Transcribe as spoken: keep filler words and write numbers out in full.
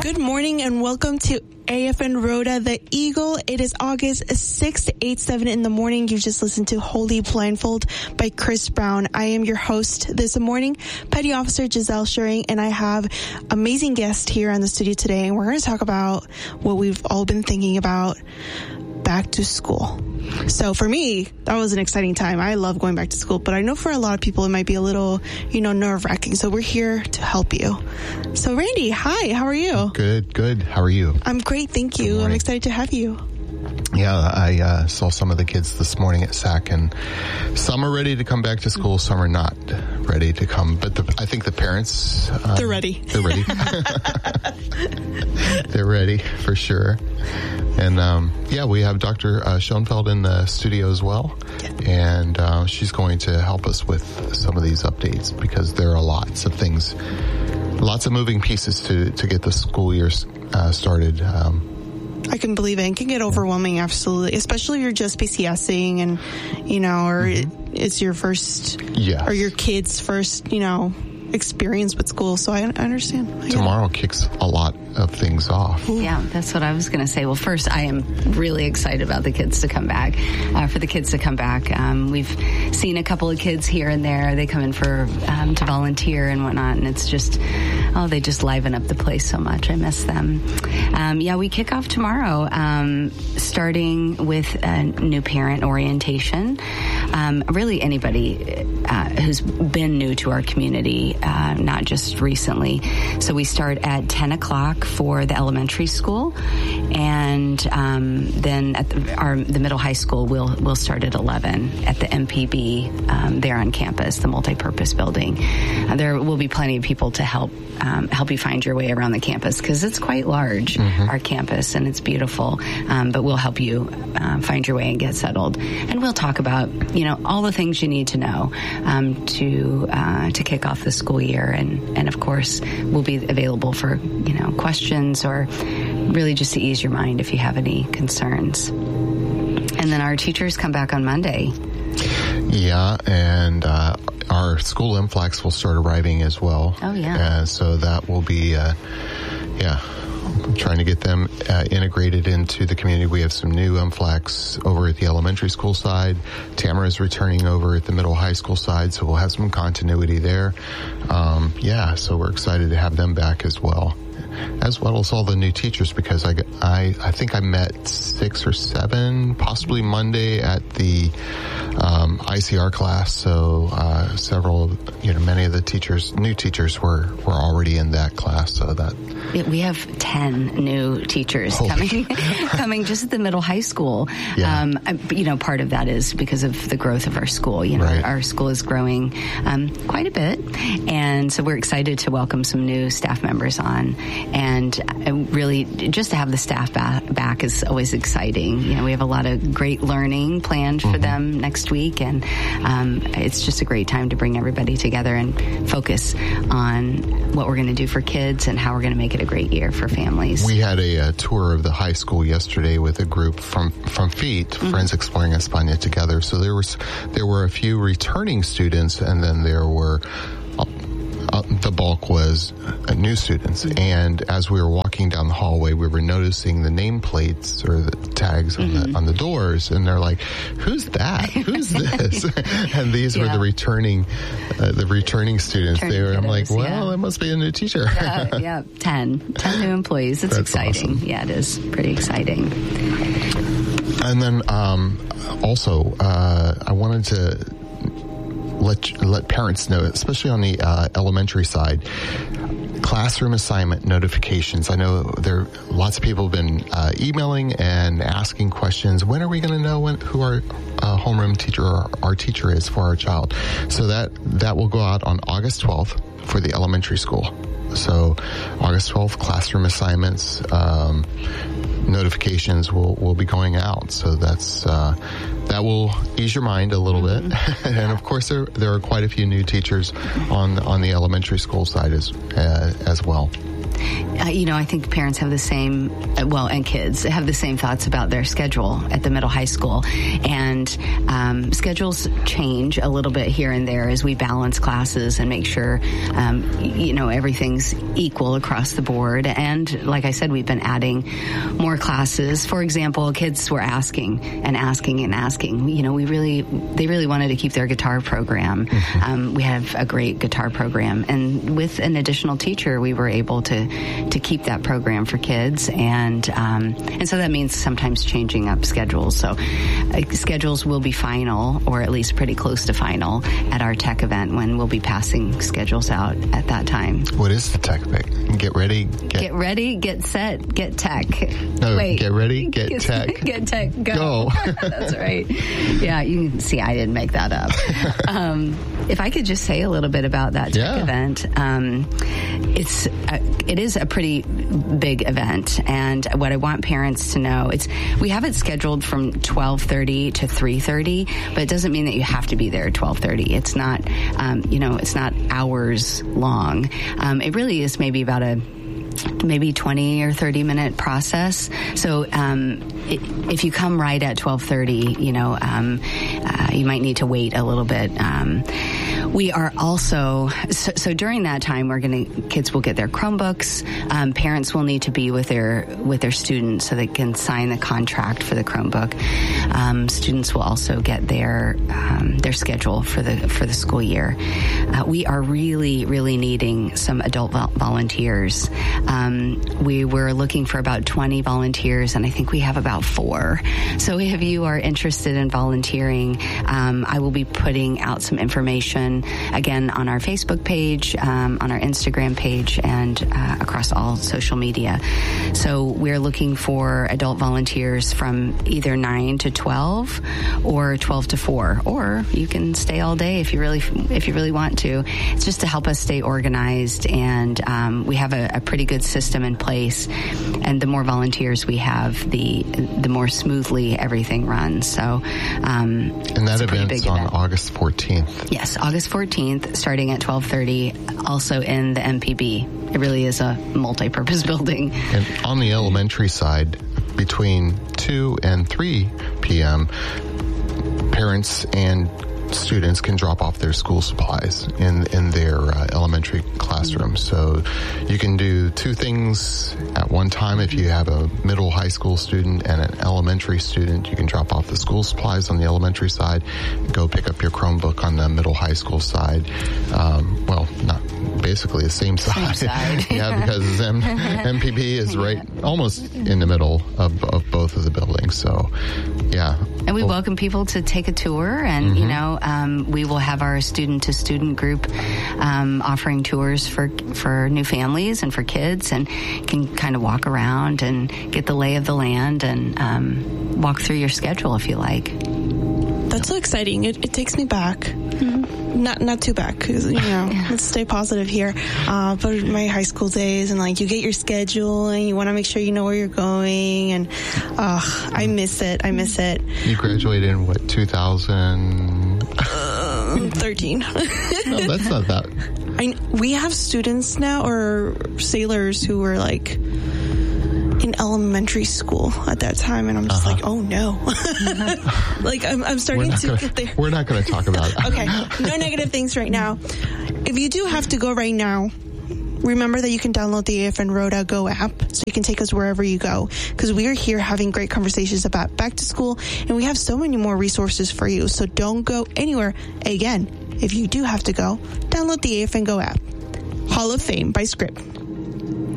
Good morning and welcome to A F N Rhoda, the Eagle. It is August sixth to eight, seven in the morning. You've just listened to Holy Blindfold by Chris Brown. I am your host this morning, Petty Officer Giselle Schuring, and I have amazing guests here on the studio today, and we're going to talk about what we've all been thinking about, back to school. So for me, that was an exciting time. I love going back to school, but I know for a lot of people it might be a little, you know, nerve-wracking. So we're here to help you. So Randy, hi, how are you? Good, good. How are you? I'm great, thank you. I'm excited to have you. Yeah, I uh, saw some of the kids this morning at S A C, and some are ready to come back to school, some are not ready to come. But the, I think the parents... Uh, they're ready. They're ready. They're ready, for sure. And, um, yeah, we have Doctor Uh, Schoenfeld in the studio as well, and uh, she's going to help us with some of these updates because there are lots of things, lots of moving pieces to, to get the school year uh, started. Um, I can believe it. It can get overwhelming, absolutely, especially if you're just PCSing and, you know, or mm-hmm. it's your first, yes. or your kid's first, you know, experience with school. So I, I understand. I Tomorrow kicks a lot of things off. Yeah, that's what I was going to say. Well, first, I am really excited about the kids to come back, uh, for the kids to come back. Um, we've seen a couple of kids here and there. They come in for, um, to volunteer and whatnot, and it's just, oh, they just liven up the place so much. I miss them. Um, yeah, we kick off tomorrow, um, starting with a new parent orientation. Um, really anybody uh, who's been new to our community, uh, not just recently. So we start at ten o'clock for the elementary school, and um, then at the, our the middle high school we'll we'll start at eleven at the M P B um, there on campus, the multi-purpose building. Uh, there will be plenty of people to help um, help you find your way around the campus because it's quite large, mm-hmm. our campus, and it's beautiful. Um, but we'll help you uh, find your way and get settled, and we'll talk about you know all the things you need to know um, to uh, to kick off the school year, and and of course we'll be available for you know questions or really just to ease your mind if you have any concerns. And then our teachers come back on Monday. Yeah, and uh, our school M FLACs will start arriving as well. Oh, yeah. Uh, so that will be, uh, yeah, trying to get them uh, integrated into the community. We have some new M FLACs over at the elementary school side. Tamara is returning over at the middle high school side, so we'll have some continuity there. Um, yeah, so we're excited to have them back as well. As well as all the new teachers, because I, I, I think I met six or seven, possibly Monday at the um, I C R class. So uh, several, you know, many of the teachers, new teachers, were were already in that class. So that we have ten new teachers Holy. coming, coming just at the middle high school. Yeah. Um, you know, part of that is because of the growth of our school. You know, right. our school is growing um, quite a bit, and so we're excited to welcome some new staff members on. And really, just to have the staff back, back is always exciting. You know, we have a lot of great learning planned for mm-hmm. them next week, and um, it's just a great time to bring everybody together and focus on what we're going to do for kids and how we're going to make it a great year for families. We had a, a tour of the high school yesterday with a group from from FEET, mm-hmm. Friends Exploring España Together. So there was there were a few returning students, and then there were. Uh, Uh, the bulk was uh, new students, and as we were walking down the hallway, we were noticing the nameplates or the tags on mm-hmm. the on the doors, and they're like, "Who's that? Who's this?" And these yeah. were the returning, uh, the returning students. Returning they were. I'm like, "Well, yeah. it must be a new teacher." yeah, yeah, ten, ten new employees. It's That's exciting. Awesome. Yeah, it is pretty exciting. And then um, also, uh, I wanted to. Let let parents know, especially on the uh, elementary side, classroom assignment notifications. I know there lots of people have been uh, emailing and asking questions. When are we going to know when, who our uh, homeroom teacher or our teacher is for our child? So that that will go out on August twelfth for the elementary school. So August twelfth, classroom assignments, um, notifications will, will be going out. So that's uh, that will ease your mind a little bit. And of course, there there are quite a few new teachers on on the elementary school side as uh, as well. Uh, you know, I think parents have the same, uh, well, and kids have the same thoughts about their schedule at the middle high school. And um, schedules change a little bit here and there as we balance classes and make sure, um, you know, everything's equal across the board. And like I said, we've been adding more classes. For example, kids were asking and asking and asking. You know, we really, they really wanted to keep their guitar program. Mm-hmm. Um, we have a great guitar program. And with an additional teacher, we were able to to keep that program for kids, and um, and so that means sometimes changing up schedules. So uh, schedules will be final, or at least pretty close to final, at our tech event when we'll be passing schedules out at that time. What is the tech event? Get ready. Get, get ready. Get set. Get tech. No, Wait. Get ready. Get, get tech. Get tech. Go. Go. That's right. Yeah, you can see I didn't make that up. Um, if I could just say a little bit about that tech yeah. event, um, it's uh, it is a pretty big event, and what I want parents to know, it's we have it scheduled from twelve thirty to three thirty, but it doesn't mean that you have to be there at twelve thirty. It's not, um, you know, it's not hours long. Um, it really is maybe about a maybe twenty or thirty minute process. So um, it, if you come right at twelve thirty, you know, um, uh, you might need to wait a little bit. Um, we are also, so, so during that time, we're going to, kids will get their Chromebooks. Um, parents will need to be with their, with their students so they can sign the contract for the Chromebook. Um, students will also get their, um, their schedule for the, for the school year. Uh, we are really, really needing some adult vol- volunteers. Um, we were looking for about twenty volunteers, and I think we have about four. So if you are interested in volunteering, um, I will be putting out some information again on our Facebook page, um, on our Instagram page, and uh, across all social media. So we're looking for adult volunteers from either nine to twelve or twelve to four, or you can stay all day if you really if you really want to. It's just to help us stay organized, and um, we have a, a pretty good system in place, and the more volunteers we have, the the more smoothly everything runs. So, um, and that event's on event. August fourteenth. Yes, August fourteenth, starting at twelve thirty. Also in the M P B. It really is a multi-purpose building. And on the elementary side, between two and three p.m., parents and students can drop off their school supplies in in their uh, elementary classroom. So you can do two things at one time. If you have a middle high school student and an elementary student, you can drop off the school supplies on the elementary side, go pick up your Chromebook on the middle high school side. Um, well, not basically the same side. Same side. Yeah, because M- M P B is right almost in the middle of, of both of the buildings. So, yeah. And we well, welcome people to take a tour, and, mm-hmm. you know, um, we will have our student-to-student group um, offering tours for for new families and for kids, and can kind of walk around and get the lay of the land and um, walk through your schedule if you like. That's so exciting. It, it takes me back. Mm-hmm. Not not too back, because, you know, let's stay positive here. Uh, but my high school days, and like you get your schedule and you want to make sure you know where you're going, and uh, I miss it. I miss it. You graduated in what, two thousand thirteen? No, that's not that. I, we have students now, or sailors, who were like in elementary school at that time, and I'm just uh-huh. like, oh no. Like I'm, I'm starting to gonna, get there. We're not going to talk about it. Okay, no negative things right now. If you do have to go right now, remember that you can download the A F N Rhoda Go app, so you can take us wherever you go, because we are here having great conversations about back to school, and we have so many more resources for you. So don't go anywhere. Again, if you do have to go, download the A F N Go app. Hall of Fame by Script.